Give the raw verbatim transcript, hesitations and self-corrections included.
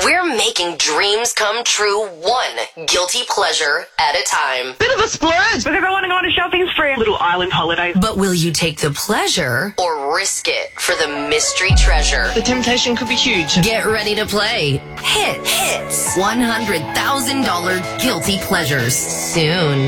We're making dreams come true one guilty pleasure at a time. Bit of a splurge. But if I want to go on a shopping spree, a little island holiday. But will you take the pleasure or risk it for the mystery treasure? The temptation could be huge. Get ready to play Hits. Hits. one hundred thousand dollars Guilty Pleasures soon.